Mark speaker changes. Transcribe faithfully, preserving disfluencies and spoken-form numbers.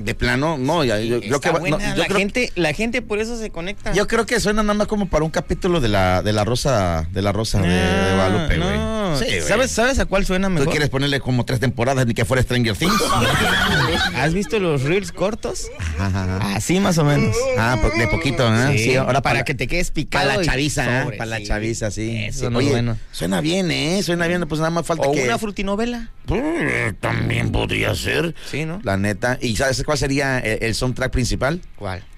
Speaker 1: De plano, no, ya, yo, yo creo que
Speaker 2: buena,
Speaker 1: no, yo
Speaker 2: la
Speaker 1: creo,
Speaker 2: gente, la gente por eso se conecta.
Speaker 1: yo creo que suena nada más como para un capítulo de la de la Rosa de la Rosa
Speaker 2: no,
Speaker 1: de, de Guadalupe, güey.
Speaker 2: No.
Speaker 1: Sí, güey.
Speaker 2: ¿Sabes, ¿Sabes a cuál suena mejor?
Speaker 1: ¿Tú quieres ponerle como tres temporadas ni que fuera Stranger Things?
Speaker 2: ¿Has visto los reels cortos?
Speaker 1: Ajá.
Speaker 2: Así más o menos.
Speaker 1: Ah, de poquito, ¿eh?
Speaker 2: Sí,
Speaker 1: Sí, ahora
Speaker 2: para
Speaker 1: para
Speaker 2: que te quedes picado.
Speaker 1: para la
Speaker 2: y
Speaker 1: chaviza, ¿eh?
Speaker 2: sobre,
Speaker 1: Para la
Speaker 2: sí.
Speaker 1: chaviza, sí.
Speaker 2: Eso
Speaker 1: Sí.
Speaker 2: no es
Speaker 1: Oye,
Speaker 2: bueno.
Speaker 1: suena bien, ¿eh? Suena bien, pues nada más falta
Speaker 2: O
Speaker 1: que...
Speaker 2: una frutinovela.
Speaker 1: También podría ser.
Speaker 2: Sí, ¿no?
Speaker 1: La neta. ¿Y sabes cuál sería el, el soundtrack principal?
Speaker 2: ¿Cuál?